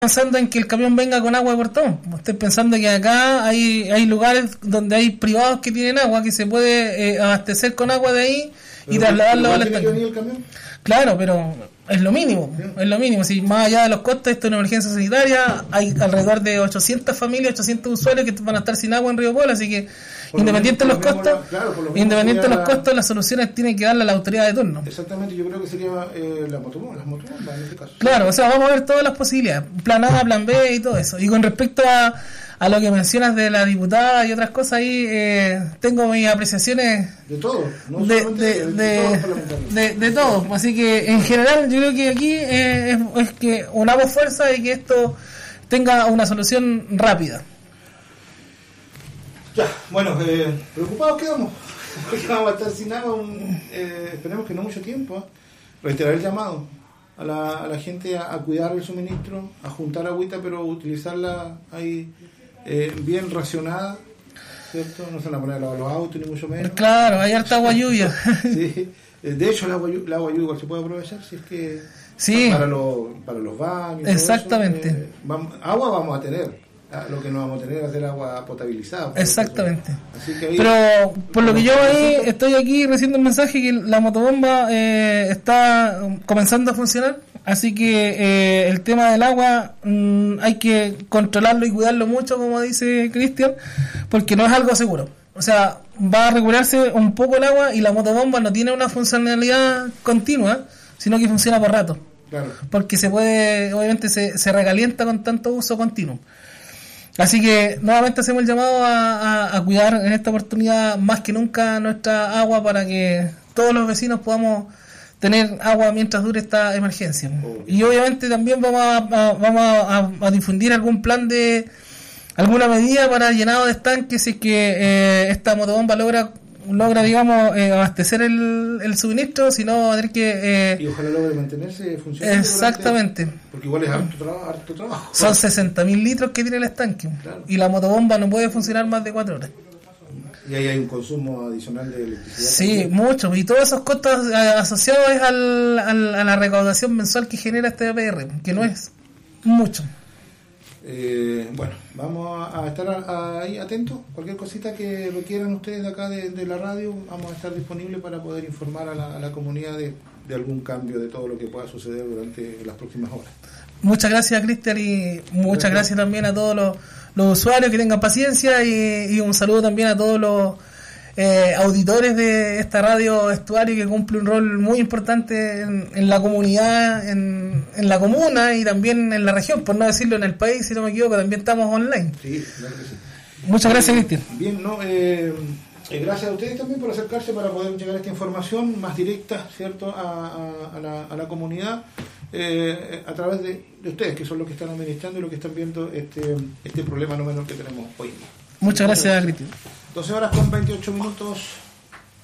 pensando en que el camión venga con agua de portón. Estoy pensando que acá hay lugares donde hay privados que tienen agua, que se puede abastecer con agua de ahí y trasladarlo al estanque. Claro, pero es lo mínimo, es lo mínimo. Si más allá de los costos, esto es una emergencia sanitaria, hay alrededor de 800 familias, 800 usuarios que van a estar sin agua en Río Polo, así que independiente de los costos, las soluciones tienen que darle a la autoridad de turno. Exactamente, yo creo que sería las motobombas en este caso. Claro, o sea, vamos a ver todas las posibilidades, plan A, plan B y todo eso. Y con respecto a lo que mencionas de la diputada y otras cosas ahí, tengo mis apreciaciones de todo, no de todo. Así que en general yo creo que aquí es que unamos fuerza y que esto tenga una solución rápida. Ya, bueno, preocupados quedamos, porque vamos a estar sin agua, esperemos que no mucho tiempo. Reiterar el llamado a la gente a cuidar el suministro, a juntar agüita, pero utilizarla ahí bien racionada, ¿cierto? No se van a poner a lavar los autos, ni mucho menos. Claro, hay harta agua lluvia. Sí. De hecho, el agua lluvia se puede aprovechar si es que sí. para los baños. Exactamente. Todo eso, agua vamos a tener. Lo que no vamos a tener es hacer agua potabilizada. Exactamente. Así que ahí, pero por lo que yo estoy aquí recibiendo el mensaje que la motobomba está comenzando a funcionar, así que el tema del agua hay que controlarlo y cuidarlo mucho, como dice Cristian, porque no es algo seguro. O sea, va a regularse un poco el agua y la motobomba no tiene una funcionalidad continua, sino que funciona por rato. Claro. Porque obviamente se recalienta con tanto uso continuo. Así que nuevamente hacemos el llamado a cuidar en esta oportunidad más que nunca nuestra agua para que todos los vecinos podamos tener agua mientras dure esta emergencia. Y obviamente también vamos a difundir algún plan de alguna medida para el llenado de estanques si es que esta motobomba logra digamos abastecer el suministro, si no va a tener que y ojalá logre mantenerse funcionando. Exactamente, porque igual es harto trabajo. Son 60.000 litros que tiene el estanque, claro. Y la motobomba no puede funcionar más de 4 horas. Y ahí hay un consumo adicional de electricidad. Sí, también. mucho, y todos esos costos asociados es a la recaudación mensual que genera este APR, que no es mucho. Bueno, vamos a estar ahí atentos. Cualquier cosita que requieran ustedes de acá de la radio, vamos a estar disponibles para poder informar a la comunidad de algún cambio de todo lo que pueda suceder durante las próximas horas. Muchas gracias, Cristian, y muchas gracias también a todos los usuarios que tengan paciencia, y un saludo también a todos los auditores de esta radio Estuario, que cumple un rol muy importante en la comunidad, en la comuna y también en la región, por no decirlo en el país, si no me equivoco, también estamos online. Sí, claro que sí. Muchas gracias, Cristian. Bien, gracias a ustedes también por acercarse para poder llegar a esta información más directa, ¿cierto?, a la comunidad, a través de ustedes, que son los que están administrando y los que están viendo este problema no menor que tenemos hoy en día. Muchas gracias, Cristian. 12 horas con 28 minutos.